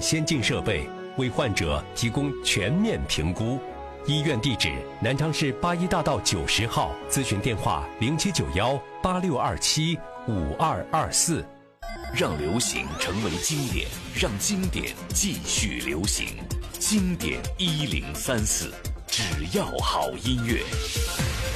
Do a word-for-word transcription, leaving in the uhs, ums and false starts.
先进设备，为患者提供全面评估。医院地址：南昌市八一大道九十号，咨询电话：零七九幺八六二七五二二四。 让流行成为经典，让经典继续流行。经典一零三四，只要好音乐。